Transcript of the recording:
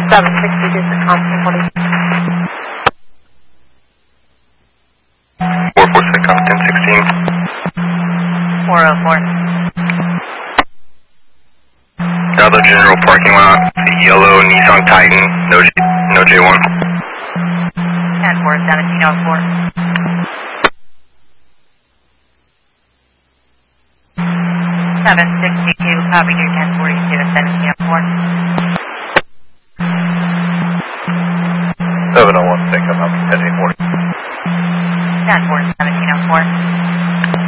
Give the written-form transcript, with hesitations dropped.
762 for Compton, what do you... 446 Compton, 16. 404. Another general parking lot, the yellow Nissan Titan, no J1. 10-4, 1704. 762, copy your 1042 to 1704. 701, take up, heading 40. 10-4.